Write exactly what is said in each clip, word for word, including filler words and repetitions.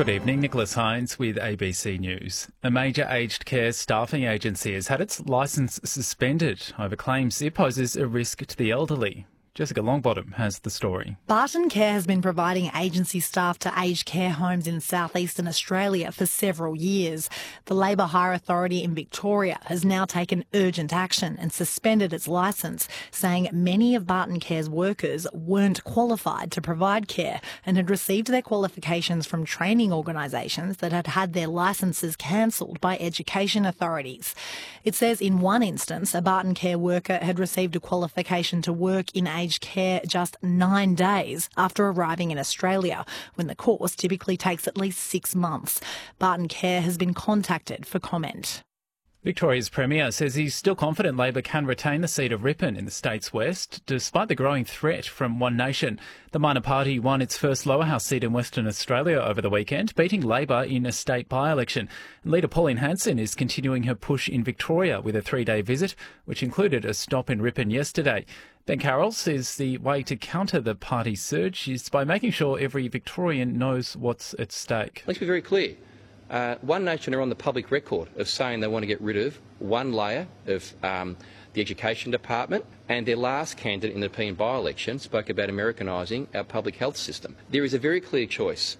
Good evening, Nicholas Hines with A B C News. A major aged care staffing agency has had its licence suspended over claims it poses a risk to the elderly. Jessica Longbottom has the story. Barton Care has been providing agency staff to aged care homes in southeastern Australia for several years. The Labour Hire Authority in Victoria has now taken urgent action and suspended its licence, saying many of Barton Care's workers weren't qualified to provide care and had received their qualifications from training organisations that had had their licences cancelled by education authorities. It says in one instance, a Barton Care worker had received a qualification to work in aged care just nine days after arriving in Australia, when the course typically takes at least six months. Barton Care has been contacted for comment. Victoria's Premier says he's still confident Labor can retain the seat of Ripon in the state's west, despite the growing threat from One Nation. The minor party won its first lower house seat in Western Australia over the weekend, beating Labor in a state by-election. Leader Pauline Hanson is continuing her push in Victoria with a three-day visit, which included a stop in Ripon yesterday. Ben Carroll says the way to counter the party's surge is by making sure every Victorian knows what's at stake. Let's be very clear. Uh, One Nation are on the public record of saying they want to get rid of one layer of um, the Education Department, and their last candidate in the European by-election spoke about Americanising our public health system. There is a very clear choice.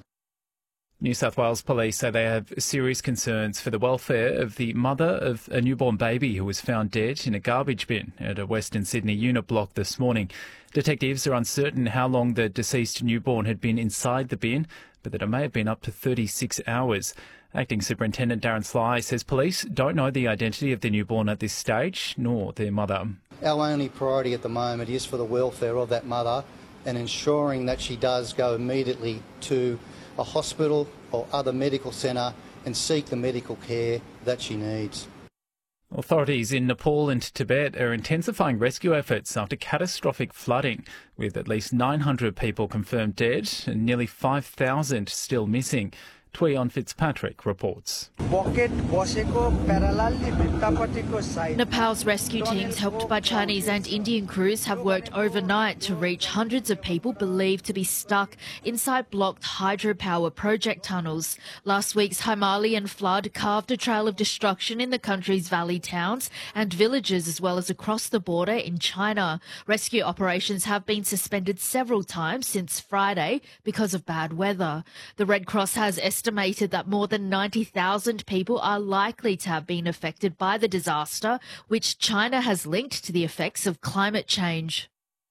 New South Wales police say they have serious concerns for the welfare of the mother of a newborn baby who was found dead in a garbage bin at a Western Sydney unit block this morning. Detectives are uncertain how long the deceased newborn had been inside the bin, but that it may have been up to thirty-six hours. Acting Superintendent Darren Sly says police don't know the identity of the newborn at this stage, nor their mother. Our only priority at the moment is for the welfare of that mother and ensuring that she does go immediately to a hospital or other medical centre and seek the medical care that she needs. Authorities in Nepal and Tibet are intensifying rescue efforts after catastrophic flooding, with at least nine hundred people confirmed dead and nearly five thousand still missing. Tuion Fitzpatrick reports. Nepal's rescue teams, helped by Chinese and Indian crews, have worked overnight to reach hundreds of people believed to be stuck inside blocked hydropower project tunnels. Last week's Himalayan flood carved a trail of destruction in the country's valley towns and villages, as well as across the border in China. Rescue operations have been suspended several times since Friday because of bad weather. The Red Cross has estimated estimated that more than ninety thousand people are likely to have been affected by the disaster, which China has linked to the effects of climate change.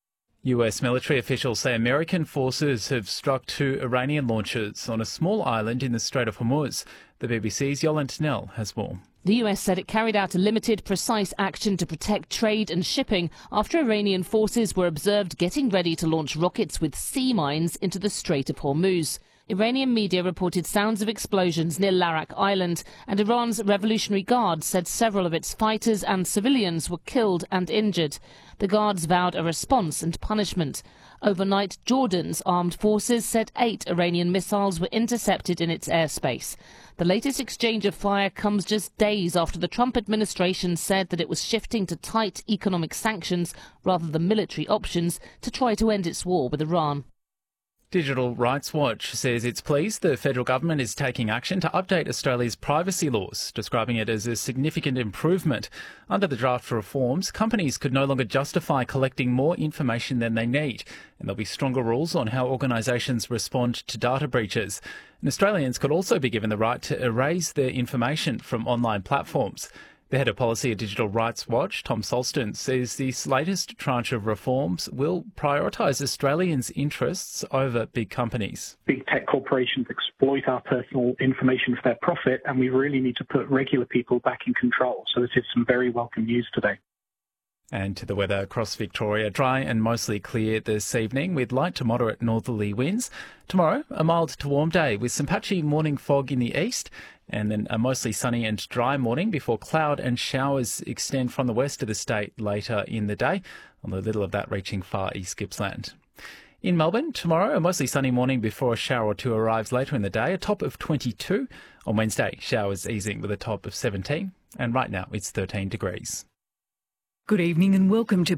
U S military officials say American forces have struck two Iranian launchers on a small island in the Strait of Hormuz. The B B C's Yolande Knell has more. The U S said it carried out a limited, precise action to protect trade and shipping after Iranian forces were observed getting ready to launch rockets with sea mines into the Strait of Hormuz. Iranian media reported sounds of explosions near Larak Island, and Iran's Revolutionary Guard said several of its fighters and civilians were killed and injured. The guards vowed a response and punishment. Overnight, Jordan's armed forces said eight Iranian missiles were intercepted in its airspace. The latest exchange of fire comes just days after the Trump administration said that it was shifting to tight economic sanctions rather than military options to try to end its war with Iran. Digital Rights Watch says it's pleased the federal government is taking action to update Australia's privacy laws, describing it as a significant improvement. Under the draft reforms, companies could no longer justify collecting more information than they need, and there'll be stronger rules on how organisations respond to data breaches. And Australians could also be given the right to erase their information from online platforms. The head of policy at Digital Rights Watch, Tom Solston, says this latest tranche of reforms will prioritise Australians' interests over big companies. Big tech corporations exploit our personal information for their profit, and we really need to put regular people back in control. So this is some very welcome news today. And to the weather across Victoria, dry and mostly clear this evening with light to moderate northerly winds. Tomorrow, a mild to warm day with some patchy morning fog in the east, and then a mostly sunny and dry morning before cloud and showers extend from the west of the state later in the day, although little of that reaching far east Gippsland. In Melbourne, tomorrow, a mostly sunny morning before a shower or two arrives later in the day, a top of twenty-two. On Wednesday, showers easing with a top of seventeen. And right now, it's thirteen degrees. Good evening and welcome to